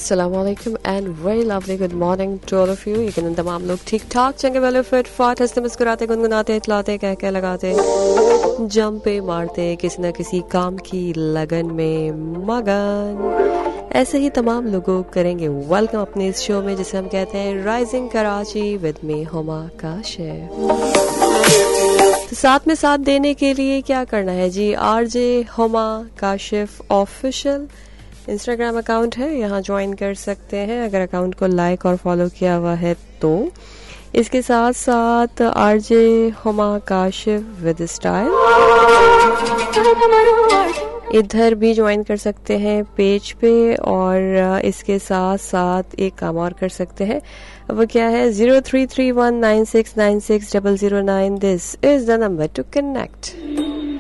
अस्सलाम वालेकुम and very lovely good morning to all of you. यकीनन तमाम लोग ठीक ठाक, चंगे वाले, फिट फाट, हंसते मुस्कुराते, गुनगुनाते, इतलाते, कह कह लगाते, जम पे मारते, किसी न किसी काम की लगन में मगन। ऐसे ही तमाम लोगों करेंगे वेलकम अपने इस शो में जिसे हम कहते हैं rising Karachi with me Huma Kashif. तो साथ में साथ देने के लिए क्या करना है जी, RJ Huma Kashif official Instagram account है, यहाँ ज्वाइन कर सकते हैं अगर अकाउंट को लाइक और फॉलो किया हुआ है तो। इसके साथ साथ RJ Huma Kashif with style इधर भी ज्वाइन कर सकते हैं पेज पे, और इसके साथ साथ एक काम और कर सकते हैं, वो क्या है 033196960009। This is the number two connect.